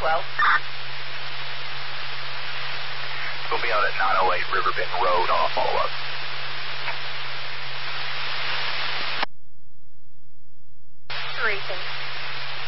Hello? We'll be out at 908 Riverbend Road on a follow-up. Racing.